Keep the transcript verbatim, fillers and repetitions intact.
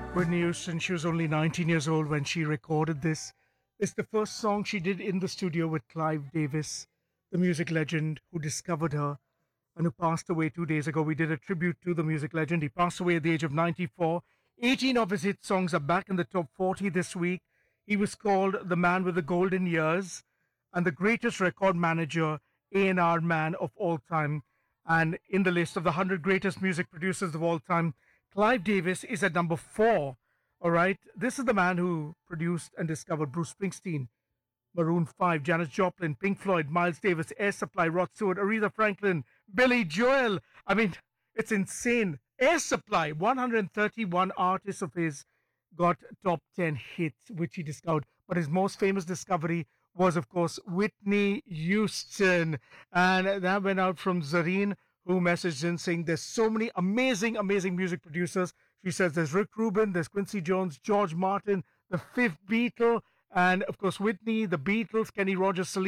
Whitney Houston, she was only nineteen years old when she recorded this. It's the first song she did in the studio with Clive Davis, the music legend who discovered her and who passed away two days ago. We did a tribute to the music legend. He passed away at the age of ninety-four. eighteen of his hit songs are back in the top forty this week. He was called the man with the golden years and the greatest record manager, A and R man of all time. And in the list of the one hundred greatest music producers of all time, Clive Davis is at number four. All right. This is the man who produced and discovered Bruce Springsteen, Maroon five, Janis Joplin, Pink Floyd, Miles Davis, Air Supply, Rod Stewart, Aretha Franklin, Billy Joel. I mean, it's insane. Air Supply, one hundred thirty-one artists of his got top ten hits, which he discovered. But his most famous discovery was, of course, Whitney Houston. And that went out from Zareen, who messaged in saying there's so many amazing, amazing music producers. She says there's Rick Rubin, there's Quincy Jones, George Martin, the fifth Beatle, and of course Whitney, the Beatles, Kenny Rogers, Celine